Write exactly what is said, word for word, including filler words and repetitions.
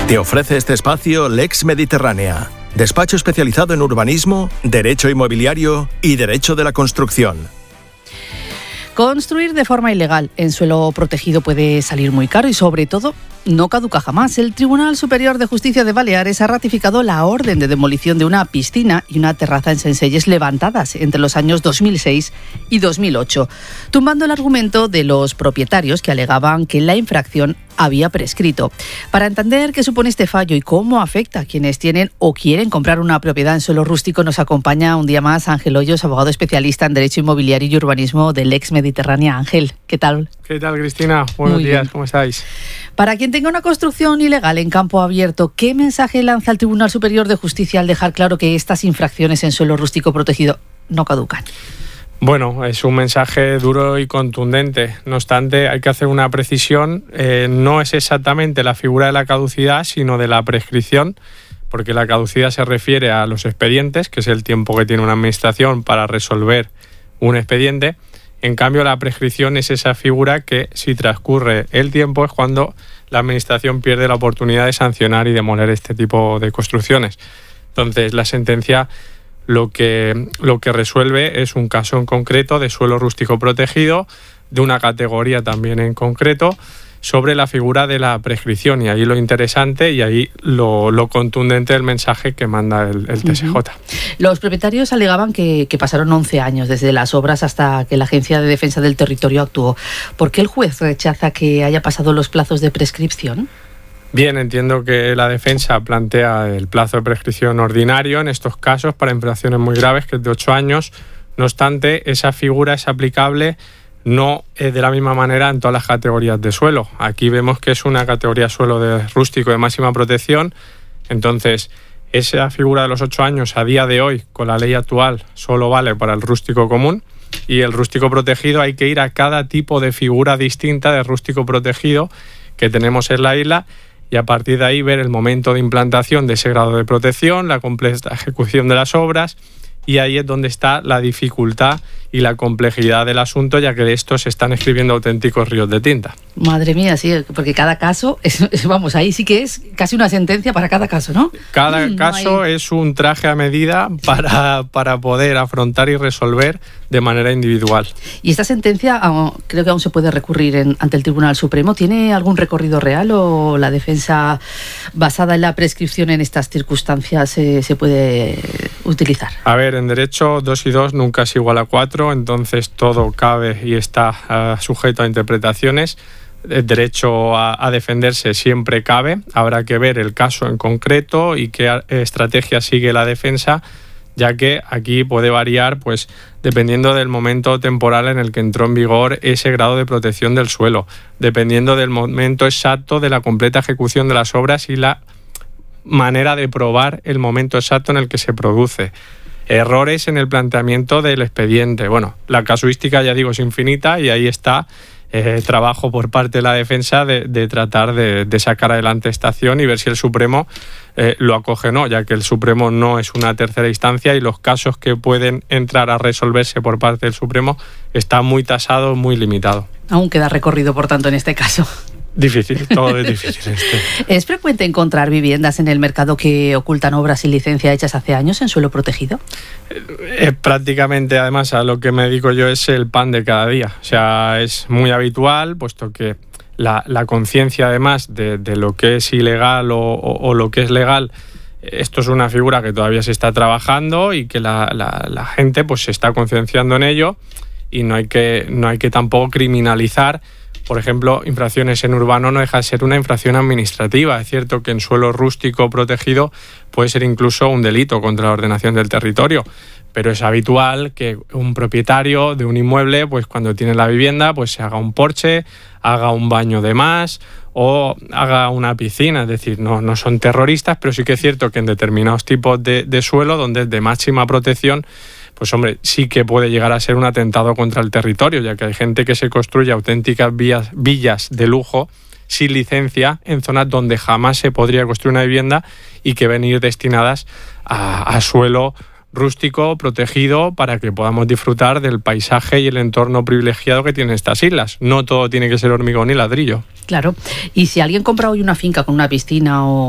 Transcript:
Te ofrece este espacio Lex Mediterránea, despacho especializado en urbanismo, derecho inmobiliario y derecho de la construcción. Construir de forma ilegal en suelo protegido puede salir muy caro y, sobre todo, no caduca jamás. El Tribunal Superior de Justicia de Baleares ha ratificado la orden de demolición de una piscina y una terraza en Sencelles levantadas entre los años dos mil seis y dos mil ocho, tumbando el argumento de los propietarios que alegaban que la infracción había prescrito. Para entender qué supone este fallo y cómo afecta a quienes tienen o quieren comprar una propiedad en suelo rústico, nos acompaña un día más Ángel Hoyos, abogado especialista en Derecho Inmobiliario y Urbanismo del Lex Mediterránea. Ángel, ¿qué tal? ¿Qué tal, Cristina? Buenos Muy días, bien. ¿Cómo estáis? Para quien tenga una construcción ilegal en campo abierto, ¿qué mensaje lanza el Tribunal Superior de Justicia al dejar claro que estas infracciones en suelo rústico protegido no caducan? Bueno, es un mensaje duro y contundente. No obstante, hay que hacer una precisión. Eh, no es exactamente la figura de la caducidad, sino de la prescripción, porque la caducidad se refiere a los expedientes, que es el tiempo que tiene una administración para resolver un expediente. En cambio, la prescripción es esa figura que, si transcurre el tiempo, es cuando la administración pierde la oportunidad de sancionar y demoler este tipo de construcciones. Entonces, la sentencia lo que, lo que resuelve es un caso en concreto de suelo rústico protegido, de una categoría también en concreto, sobre la figura de la prescripción. Y ahí lo interesante y ahí lo, lo contundente del mensaje que manda el, el T S J. Uh-huh. Los propietarios alegaban que, que pasaron once años desde las obras hasta que la Agencia de Defensa del Territorio actuó. ¿Por qué el juez rechaza que haya pasado los plazos de prescripción? Bien, entiendo que la defensa plantea el plazo de prescripción ordinario en estos casos para infracciones muy graves, que es de ocho años. No obstante, esa figura es aplicable no eh, de la misma manera en todas las categorías de suelo. Aquí vemos que es una categoría suelo de rústico de máxima protección. Entonces, esa figura de los ocho años a día de hoy, con la ley actual, solo vale para el rústico común, y el rústico protegido hay que ir a cada tipo de figura distinta de rústico protegido que tenemos en la isla, y a partir de ahí ver el momento de implantación de ese grado de protección, la completa ejecución de las obras, y ahí es donde está la dificultad y la complejidad del asunto, ya que de esto se están escribiendo auténticos ríos de tinta. Madre mía, sí, porque cada caso, es, es, vamos, ahí sí que es casi una sentencia para cada caso, ¿no? Cada mm, caso no hay... es un traje a medida para, para poder afrontar y resolver de manera individual. ¿Y esta sentencia uh, creo que aún se puede recurrir en, ante el Tribunal Supremo? ¿Tiene algún recorrido real o la defensa basada en la prescripción en estas circunstancias eh, se puede utilizar? A ver, en derecho dos y dos nunca es igual a cuatro, entonces todo cabe y está uh, sujeto a interpretaciones. El derecho a, a defenderse siempre cabe. Habrá que ver el caso en concreto y qué estrategia sigue la defensa, ya que aquí puede variar pues dependiendo del momento temporal en el que entró en vigor ese grado de protección del suelo, dependiendo del momento exacto de la completa ejecución de las obras y la manera de probar el momento exacto en el que se produce. Errores en el planteamiento del expediente. Bueno, la casuística, ya digo, es infinita, y ahí está eh, trabajo por parte de la defensa de, de tratar de, de sacar adelante esta acción y ver si el Supremo eh, lo acoge o no, ya que el Supremo no es una tercera instancia y los casos que pueden entrar a resolverse por parte del Supremo está muy tasado, muy limitado. Aún queda recorrido, por tanto, en este caso. Difícil, todo es difícil. Este. ¿Es frecuente encontrar viviendas en el mercado que ocultan obras sin licencia hechas hace años en suelo protegido? Eh, prácticamente, además, a lo que me dedico yo es el pan de cada día. O sea, es muy habitual, puesto que la, la conciencia, además, de, de lo que es ilegal o, o, o lo que es legal, esto es una figura que todavía se está trabajando y que la, la, la gente pues se está concienciando en ello, y no hay que, no hay que tampoco criminalizar. Por ejemplo, infracciones en urbano no deja de ser una infracción administrativa. Es cierto que en suelo rústico protegido puede ser incluso un delito contra la ordenación del territorio, pero es habitual que un propietario de un inmueble, pues cuando tiene la vivienda, pues se haga un porche, haga un baño de más o haga una piscina. Es decir, no, no son terroristas, pero sí que es cierto que en determinados tipos de, de suelo, donde es de máxima protección, pues hombre, sí que puede llegar a ser un atentado contra el territorio, ya que hay gente que se construye auténticas vías, villas de lujo sin licencia en zonas donde jamás se podría construir una vivienda y que ven ir destinadas a, a suelo rústico protegido para que podamos disfrutar del paisaje y el entorno privilegiado que tienen estas islas. No todo tiene que ser hormigón y ladrillo. Claro. Y si alguien compra hoy una finca con una piscina o